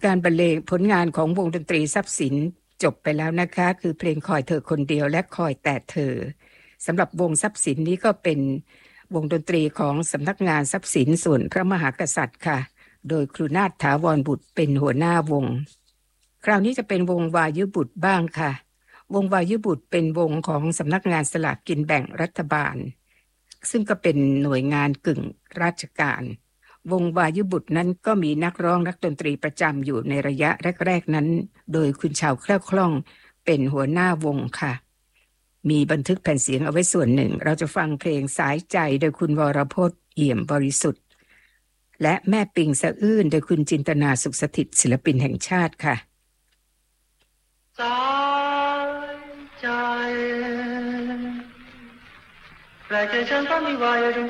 การบรรเลงผลงานของวงดนตรีทรัพย์สินจบไปแล้วนะคะคือเพลงคอยเธอคนเดียวและคอยแต่เธอสำหรับวงทรัพย์สินนี้ก็เป็นวงดนตรีของสำนักงานทรัพย์สินส่วนพระมหากษัตริย์ค่ะโดยครูนาถถาวรบุตรเป็นหัวหน้าวงคราวนี้จะเป็นวงวายุบุตรบ้างค่ะวงวายุบุตรเป็นวงของสำนักงานสลากกินแบ่งรัฐบาลซึ่งก็เป็นหน่วยงานกึ่งราชการวงวายุบุตรนั้นก็มีนักร้องนักดนตรีประจำอยู่ในระยะแรกๆนั้นโดยคุณชาวแคล่วคล่องเป็นหัวหน้าวงค่ะมีบันทึกแผ่นเสียงเอาไว้ส่วนหนึ่งเราจะฟังเพลงสายใจโดยคุณวรพจน์เอี่ยมบริสุทธิ์และแม่ปิงสะอื้นโดยคุณจินตนาสุขสถิตศิลปินแห่งชาติค่ะสายใจแปลกใจฉันก็มีวาย